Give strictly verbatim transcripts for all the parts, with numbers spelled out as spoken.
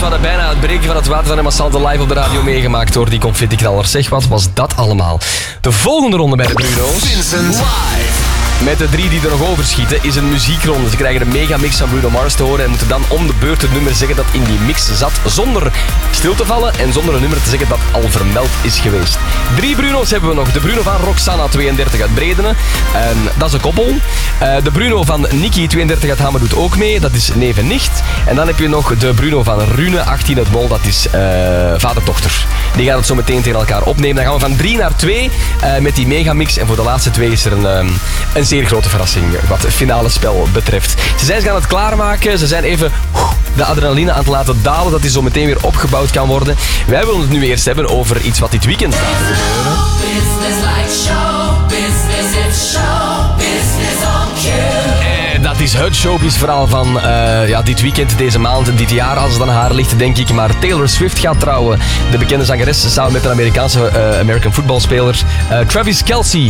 we hadden bijna het breken van het water van Massalte live op de radio meegemaakt door die confetti-knallers. Zeg, wat was dat allemaal? De volgende ronde bij de Bruno's. Vincent live. Met de drie die er nog overschieten is een muziekronde. Ze krijgen een megamix van Bruno Mars te horen en moeten dan om de beurt het nummer zeggen dat in die mix zat, zonder stil te vallen en zonder een nummer te zeggen dat al vermeld is geweest. Drie Bruno's hebben we nog. De Bruno van Roxana, tweeëndertig uit Bredene. En dat is een koppel. Uh, de Bruno van Niki, tweeëndertig uit Hamme, doet ook mee. Dat is neef en nicht. En dan heb je nog de Bruno van Rune, achttien uit Mol. Dat is uh, vader-dochter. Die gaan het zo meteen tegen elkaar opnemen. Dan gaan we van drie naar twee uh, met die megamix. En voor de laatste twee is er een, um, een zeer grote verrassing wat het finale spel betreft. Ze zijn ze gaan het klaarmaken. Ze zijn even oef, de adrenaline aan het laten dalen, dat die zo meteen weer opgebouwd kan worden. Wij willen het nu eerst hebben over iets wat dit weekend gaat gebeuren. Business like show business, it's show business on cue. En dat is het showbiz-verhaal van uh, ja, dit weekend, deze maand en dit jaar, als het aan haar ligt, denk ik. Maar Taylor Swift gaat trouwen. De bekende zangeres samen met een Amerikaanse uh, American footballspeler uh, Travis Kelce.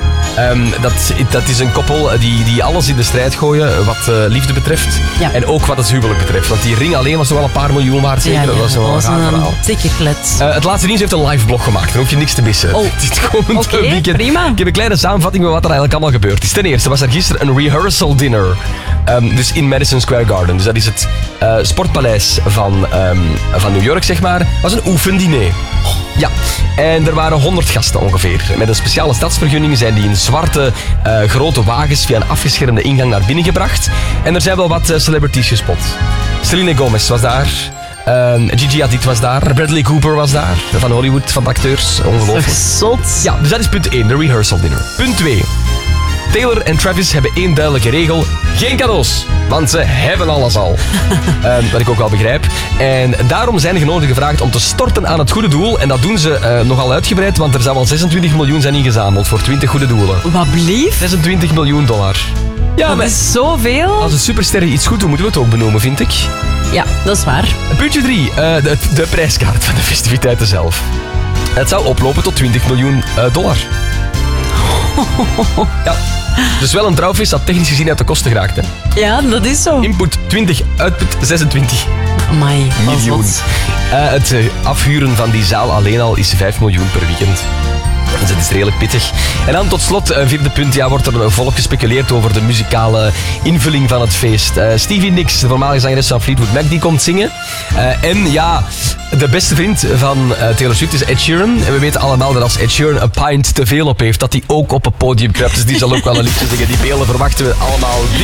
Um, dat, dat is een koppel die, die alles in de strijd gooien wat uh, liefde betreft. Ja. En ook wat het huwelijk betreft. Want die ring alleen was toch wel een paar miljoen waard, zeker? Ja, ja, dat was wel een raar verhaal. Dikke klets. Uh, het laatste nieuws heeft een live blog gemaakt. Dan hoef je niks te missen. Oh. Dit komend Oké, weekend. prima. Ik heb een kleine samenvatting van wat er eigenlijk allemaal gebeurd is. Ten eerste was er gisteren een rehearsal dinner. Um, dus in Madison Square Garden. Dus dat is het uh, sportpaleis van, um, van New York, zeg maar. Dat was een oefendiner. Ja, en er waren honderd gasten ongeveer. Met een speciale stadsvergunning zijn die in zwarte uh, grote wagens via een afgeschermde ingang naar binnen gebracht. En er zijn wel wat uh, celebrities gespot. Selena Gomez was daar. Uh, Gigi Hadid was daar. Bradley Cooper was daar. Van Hollywood, van de acteurs. Ongelooflijk. Zot. Ja, dus dat is punt één, de rehearsal dinner. Punt twee. Taylor en Travis hebben één duidelijke regel. Geen cadeaus, want ze hebben alles al. uh, wat ik ook wel begrijp. En daarom zijn de genodigden gevraagd om te storten aan het goede doel. En dat doen ze uh, nogal uitgebreid, want er zou wel zesentwintig miljoen zijn ingezameld voor twintig goede doelen. Wat blieft? zesentwintig miljoen dollar. Ja, Dat maar is zoveel. als een supersterren iets goed doen, moeten we het ook benoemen, vind ik. Ja, dat is waar. Puntje drie, uh, de, de prijskaart van de festiviteiten zelf. Het zou oplopen tot twintig miljoen uh, dollar. Ja. Dus wel een trouwfeest dat technisch gezien uit de kosten geraakt. Hè. Ja, dat is zo. Input twintig, output zesentwintig Amai, wat miljoen. zot. Uh, het uh, afhuren van die zaal alleen al is vijf miljoen per weekend. Dus dat is redelijk pittig. En dan tot slot, een vierde punt, ja, wordt er volop gespeculeerd over de muzikale invulling van het feest. Uh, Stevie Nicks, de voormalige zangeres van Fleetwood Mac, die komt zingen. Uh, en ja, de beste vriend van uh, Taylor Swift is Ed Sheeran. En we weten allemaal dat als Ed Sheeran een pint te veel op heeft, dat hij ook op het podium kruipt. Dus die zal ook wel een liedje zingen. Die beelden verwachten we allemaal dit